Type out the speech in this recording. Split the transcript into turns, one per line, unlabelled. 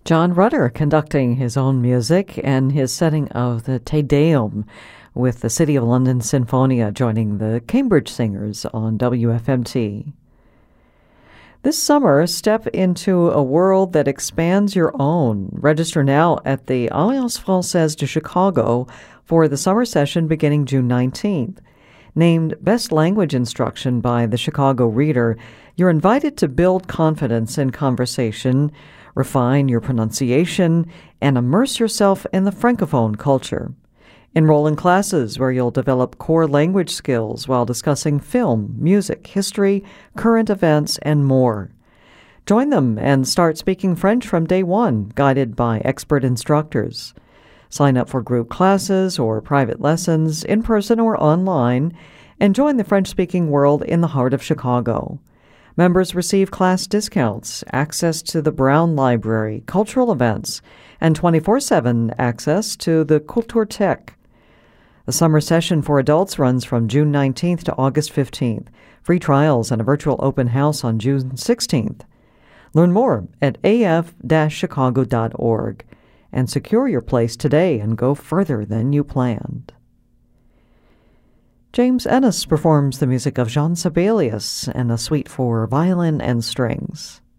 John Rutter conducting his own music and his setting of the Te Deum with the City of London Sinfonia joining the Cambridge Singers on WFMT. This summer, step into a world that expands your own. Register now at the Alliance Française de Chicago for the summer session beginning June 19th. Named Best Language Instruction by the Chicago Reader, you're invited to build confidence in conversation, refine your pronunciation, and immerse yourself in the Francophone culture. Enroll in classes where you'll develop core language skills while discussing film, music, history, current events, and more. Join them and start speaking French from day one, guided by expert instructors. Sign up for group classes or private lessons, in person or online, and join the French-speaking world in the heart of Chicago. Members receive class discounts, access to the Brown Library, cultural events, and 24/7 access to the Kulturtech. The summer session for adults runs from June 19th to August 15th. Free trials and a virtual open house on June 16th. Learn more at af-chicago.org and secure your place today and go further than you planned. James Ennis performs the music of Jean Sibelius and a suite for violin and strings.